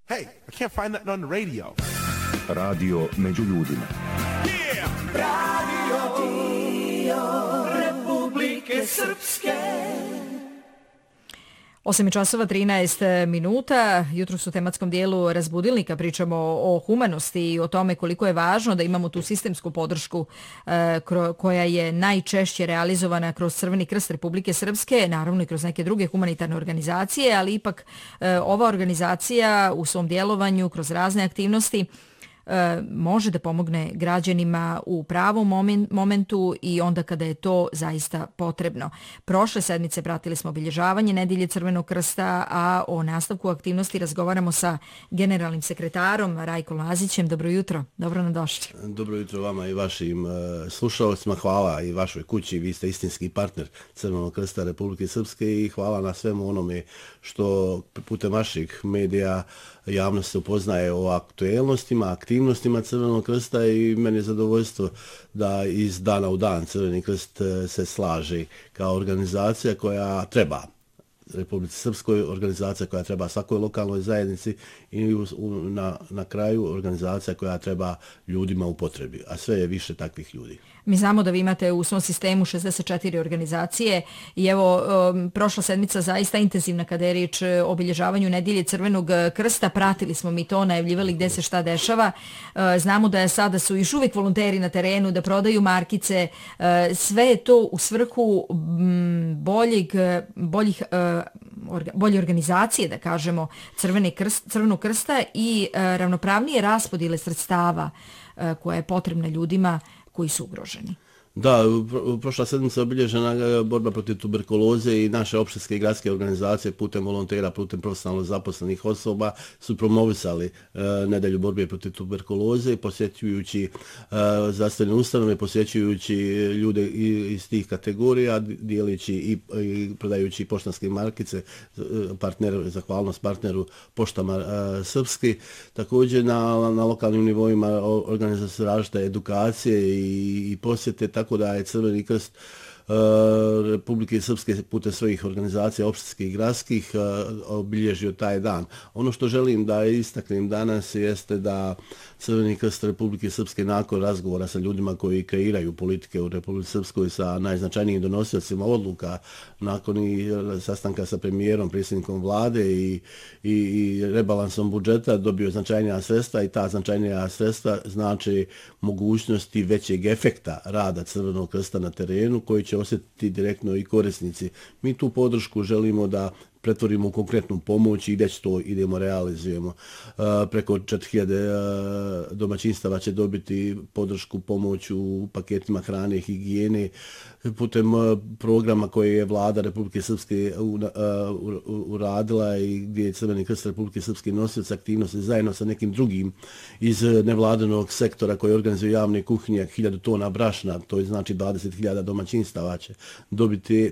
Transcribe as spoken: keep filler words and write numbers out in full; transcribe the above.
Hey, I can't find nothing on the radio. Radio među ljudima. Yeah! Radio Republike Srpske. osam časova trinaest minuta. Jutro su u tematskom dijelu Razbudilnika pričamo o humanosti i o tome koliko je važno da imamo tu sistemsku podršku e, koja je najčešće realizovana kroz Crveni krst Republike Srpske, naravno i kroz neke druge humanitarne organizacije, ali ipak e, ova organizacija u svom djelovanju kroz razne aktivnosti E, može da pomogne građanima u pravom momen, momentu i onda kada je to zaista potrebno. Prošle sedmice pratili smo obilježavanje Nedelje Crvenog krsta, a o nastavku aktivnosti razgovaramo sa generalnim sekretarom Rajkom Lazićem. Dobro jutro, dobro nam došli. Dobro jutro vama i vašim uh, slušalcima, hvala i vašoj kući, vi ste istinski partner Crvenog krsta Republike Srpske i hvala na svemu onome što putem vaših medija javnost se upoznaje o aktuelnostima, aktivnostima Crvenog krsta i meni je zadovoljstvo da iz dana u dan Crveni krst se slaže kao organizacija koja treba Republici Srpskoj, organizacija koja treba svakoj lokalnoj zajednici i u, u, na, na kraju organizacija koja treba ljudima u potrebi, a sve je više takvih ljudi. Mi znamo da vi imate u svom sistemu šezdeset četiri organizacije i evo um, prošla sedmica zaista intenzivna kada je riječ o obilježavanju Nedelje Crvenog krsta. Pratili smo mi to, najavljivali gdje se šta dešava. Uh, znamo da je sada su još uvijek volonteri na terenu, da prodaju markice. Uh, sve je to u svrhu m, boljeg, boljih, uh, orga, bolje organizacije, da kažemo, Crvene krst, Crvenog krsta i uh, ravnopravnije raspodjele sredstava uh, koja je potrebna ljudima koji su ugroženi. Da, prošla sedmica obilježena borba protiv tuberkuloze i naše opštinske i gradske organizacije putem volontera, putem profesionalno zaposlenih osoba su promovisali e, nedelju borbe protiv tuberkuloze, posjećujući e, zdravstvene ustanove, posjećujući ljude iz tih kategorija, dijelići i, i prodajući poštanske markice, partner, zahvalnost partneru Poštama e, Srpski. Također na, na lokalnim nivoima organizacije su različite edukacije i, i posjete, tako da je Crveni krst uh, Republike Srpske putem svojih organizacija opštinskih i gradskih uh, obilježio taj dan. Ono što želim da istaknem danas jeste da Crveni krst Republike Srpske nakon razgovora sa ljudima koji kreiraju politike u Republike Srpskoj, sa najznačajnijim donosiocima odluka, nakon i sastanka sa premijerom, predsjednikom vlade i, i, i rebalansom budžeta dobio značajnija sredstva i ta značajnija sredstva znači mogućnosti većeg efekta rada Crvenog krsta na terenu koji će osjetiti direktno i korisnici. Mi tu podršku želimo da pretvorimo u konkretnu pomoć i gdje će to idemo realizujemo. Uh, preko četiri hiljade uh, domaćinstava će dobiti podršku, pomoć u paketima hrane i higijene putem uh, programa koje je vlada Republike Srpske uh, uh, uradila i gdje je Crveni krst Republike Srpske nosioc aktivnosti zajedno sa nekim drugim iz nevladinog sektora koji organizuje javne kuhinje, hiljadu tona brašna, to je znači dvadeset hiljada domaćinstava će dobiti